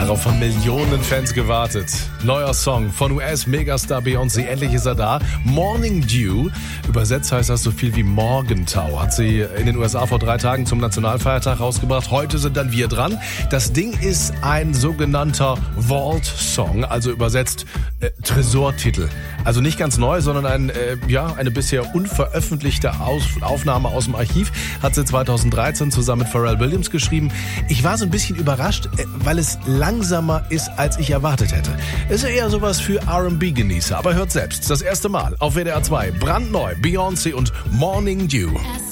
Darauf von Millionen Fans gewartet. Neuer Song von US-Megastar Beyoncé, endlich ist er da. Morning Dew, übersetzt heißt das so viel wie Morgentau. Hat sie in den USA vor 3 Tagen zum Nationalfeiertag rausgebracht. Heute sind dann wir dran. Das Ding ist ein sogenannter Vault-Song, also übersetzt Tresortitel. Also nicht ganz neu, sondern eine bisher unveröffentlichte Aufnahme aus dem Archiv. Hat sie 2013 zusammen mit Pharrell Williams geschrieben. Ich war so ein bisschen überrascht, weil es langsamer ist, als ich erwartet hätte. Ist ja eher sowas für R&B-Genießer, aber hört selbst. Das erste Mal auf WDR 2, brandneu, Beyoncé und Morning Dew.